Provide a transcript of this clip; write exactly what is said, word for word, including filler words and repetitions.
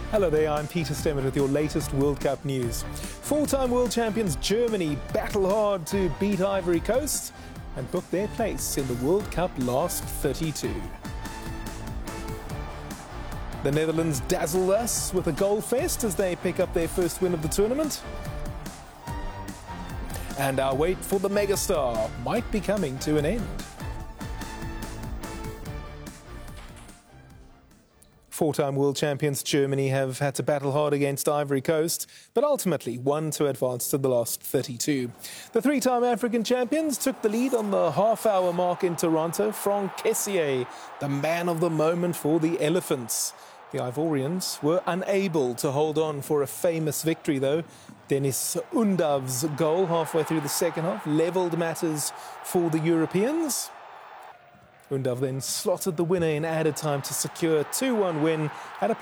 Hello there, I'm Peter Stemmert with your latest World Cup news. Four-time world champions Germany battle hard to beat Ivory Coast and book their place in the World Cup last thirty-two. The Netherlands dazzle us with a goal fest as they pick up their first win of the tournament. And our wait for the megastar might be coming to an end. Four-time world champions Germany have had to battle hard against Ivory Coast, but ultimately won to advance to the last thirty-two. The three-time African champions took the lead on the half-hour mark in Toronto. Franck Kessié, the man of the moment for the Elephants. The Ivorians were unable to hold on for a famous victory, though. Denis Undav's goal halfway through the second half levelled matters for the Europeans. Undav then slotted the winner in added time to secure a two one win at a